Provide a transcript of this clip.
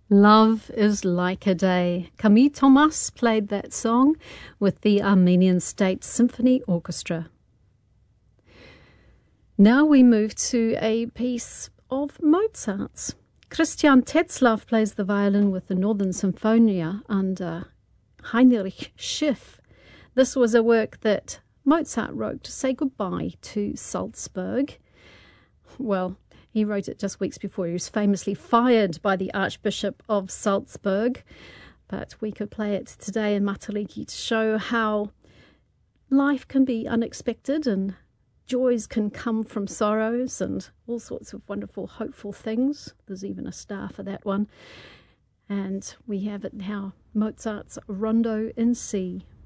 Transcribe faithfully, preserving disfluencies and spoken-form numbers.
Love is Like a Day. Camille Thomas played that song with the Armenian State Symphony Orchestra. Now we move to a piece of Mozart's. Christian Tetzlaff plays the violin with the Northern Symphonia under Heinrich Schiff. This was a work that Mozart wrote to say goodbye to Salzburg. Well, he wrote it just weeks before he was famously fired by the Archbishop of Salzburg. But we could play it today in Matariki to show how life can be unexpected and joys can come from sorrows and all sorts of wonderful, hopeful things. There's even a star for that one. And we have it now, Mozart's Rondo in C.